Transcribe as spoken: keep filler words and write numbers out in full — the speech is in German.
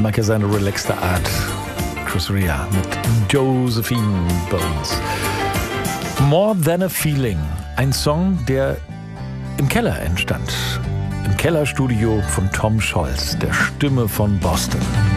mag ja seine relaxte Art. Chris Rea mit Josephine Bones. More Than a Feeling. Ein Song, der im Keller entstand. Im Kellerstudio von Tom Scholz, der Stimme von Boston.